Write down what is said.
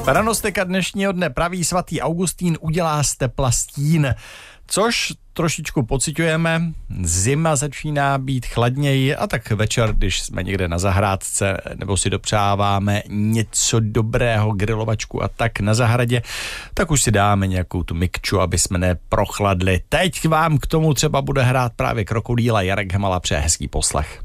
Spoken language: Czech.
Ranostek dnešního dne praví svatý Augustín udělá z tepla stín, což trošičku pociťujeme. Zima začíná být chladněji a tak večer, když jsme někde na zahrádce nebo si dopřáváme něco dobrého, grilovačku a tak na zahradě, tak už si dáme nějakou tu mikču, aby jsme neprochladli. Teď vám k tomu třeba bude hrát právě Krokodýla Jarek Hemala, přeje hezký poslech.